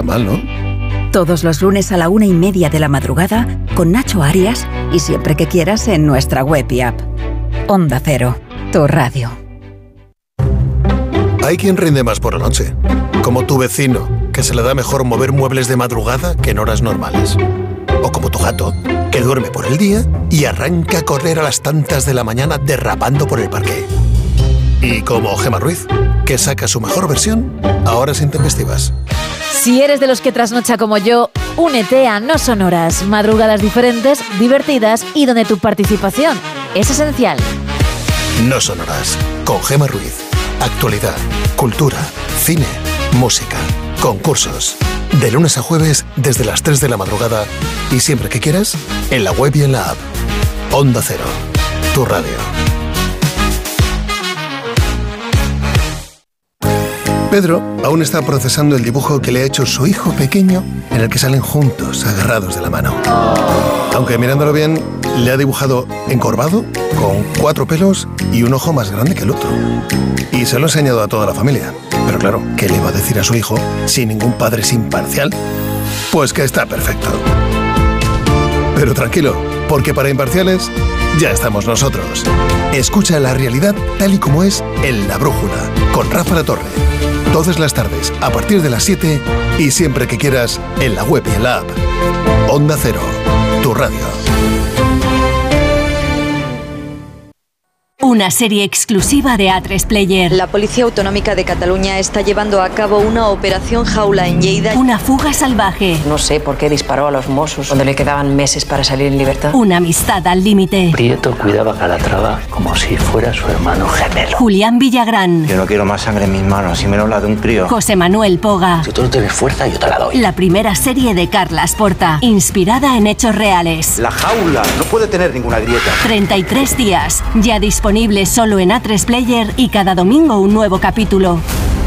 mal, ¿no? Todos los lunes a la 1:30 de la madrugada con Nacho Arias y siempre que quieras en nuestra web y app. Onda Cero, tu radio. Hay quien rinde más por la noche, como tu vecino, que se le da mejor mover muebles de madrugada que en horas normales. O como tu gato, que duerme por el día y arranca a correr a las tantas de la mañana derrapando por el parque. Y como Gemma Ruiz, que saca su mejor versión a horas intempestivas. Si eres de los que trasnocha como yo, únete a No Sonoras, madrugadas diferentes, divertidas y donde tu participación es esencial. No Sonoras, con Gemma Ruiz. Actualidad, cultura, cine, música, concursos. De lunes a jueves desde las 3 de la madrugada y siempre que quieras, en la web y en la app. Onda Cero, tu radio. Pedro aún está procesando el dibujo que le ha hecho su hijo pequeño en el que salen juntos, agarrados de la mano. Aunque mirándolo bien, le ha dibujado encorvado, con 4 pelos y un ojo más grande que el otro. Y se lo ha enseñado a toda la familia. Pero claro, ¿qué le va a decir a su hijo si ningún padre es imparcial? Pues que está perfecto. Pero tranquilo, porque para imparciales ya estamos nosotros. Escucha la realidad tal y como es en La Brújula, con Rafa La Torre. Todas las tardes, a partir de las 7 y siempre que quieras, en la web y en la app. Onda Cero, tu radio. Una serie exclusiva de A3 Player. La Policía Autonómica de Cataluña está llevando a cabo una operación jaula en Lleida. Una fuga salvaje. No sé por qué disparó a los Mossos cuando le quedaban meses para salir en libertad. Una amistad al límite. Prieto cuidaba a Calatrava como si fuera su hermano gemelo. Julián Villagrán. Yo no quiero más sangre en mis manos, y menos la de un crío. José Manuel Poga. Si tú no tienes fuerza, yo te la doy. La primera serie de Carlas Porta, inspirada en hechos reales. La jaula no puede tener ninguna grieta. 33 días, ya disponible solo en A3 Player y cada domingo un nuevo capítulo.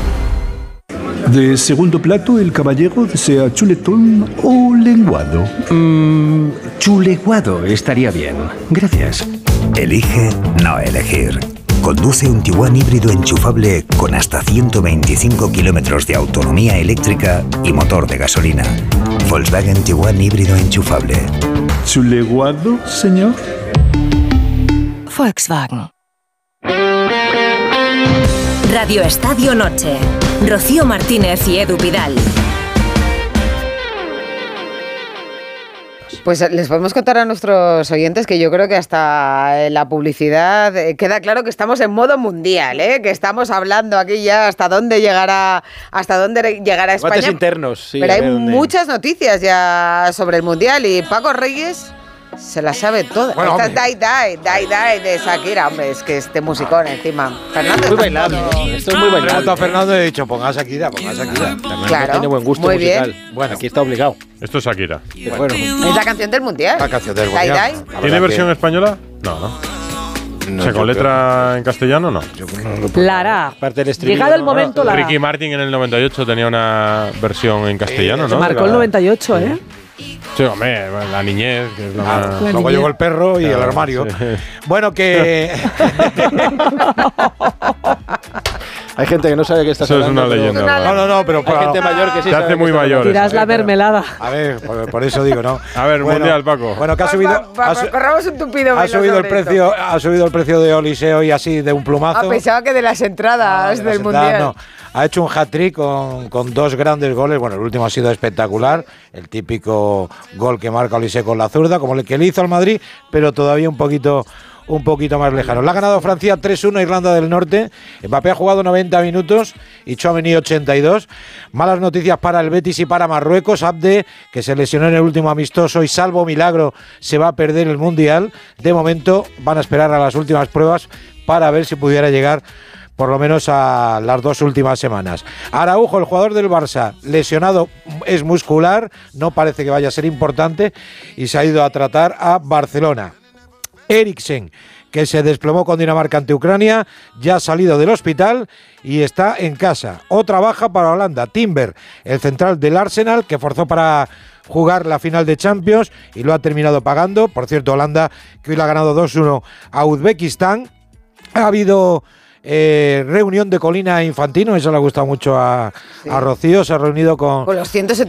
De segundo plato, el caballero desea chuletón o lenguado. Chuleguado estaría bien. Gracias. Elige no elegir. Conduce un Tiguan híbrido enchufable con hasta 125 kilómetros de autonomía eléctrica y motor de gasolina. Volkswagen Tiguan híbrido enchufable. ¿Chuleguado, señor? Volkswagen. Radio Estadio Noche. Rocío Martínez y Edu Pidal. Pues les podemos contar a nuestros oyentes que yo creo que hasta en la publicidad queda claro que estamos en modo mundial, que estamos hablando aquí ya hasta dónde llegará España. Debates internos, sí. Pero hay muchas noticias ya sobre el mundial y Paco Reyes se la sabe toda. Bueno, esta Die de Shakira, hombre, es que este musicón encima. Fernando muy bailable. Esto es muy bailable. Pregunto a Fernando y he dicho, ponga a Shakira. También claro, tiene buen gusto muy musical. Bien. Bueno, aquí está obligado. Esto es Shakira. Bueno. Es la canción del mundial. La canción del mundial. ¿Tiene versión española? No. No, o sea, con letra en castellano, no. La hará. Llegado el momento, la hará. Ricky Martin en el 98 tenía una versión en castellano, ¿no? Marcó el 98, ¿eh? Sí, hombre, la niñez. Que es luego llegó el perro y el armario. Sí. Bueno, que... Hay gente que no sabe que está hablando. Eso es una leyenda. No, pero hay gente mayor que sí se hace muy mayor. Tirás la mermelada. A ver, por eso digo, ¿no? A ver, mundial, Paco. Bueno, que ha subido... Corramos un tupido velo. Ha subido el precio de Oliseo y así de un plumazo. Pensaba que de las entradas del mundial. No. Ha hecho un hat-trick con 2 grandes goles. Bueno, el último ha sido espectacular. El típico gol que marca Oliseo con la zurda, como el que le hizo al Madrid, pero todavía un poquito más lejano. La ha ganado Francia 3-1 a Irlanda del Norte. Mbappé ha jugado 90 minutos y Tchouaméni 82. Malas noticias para el Betis y para Marruecos. Abde, que se lesionó en el último amistoso y salvo milagro se va a perder el Mundial. De momento van a esperar a las últimas pruebas para ver si pudiera llegar por lo menos a las 2 últimas semanas. Araujo, el jugador del Barça, lesionado, es muscular, no parece que vaya a ser importante y se ha ido a tratar a Barcelona. Eriksen, que se desplomó con Dinamarca ante Ucrania, ya ha salido del hospital y está en casa. Otra baja para Holanda, Timber, el central del Arsenal, que forzó para jugar la final de Champions y lo ha terminado pagando. Por cierto, Holanda, que hoy le ha ganado 2-1 a Uzbekistán. Ha habido reunión de Colina Infantino, eso le ha gustado mucho a Rocío, se ha reunido con los 170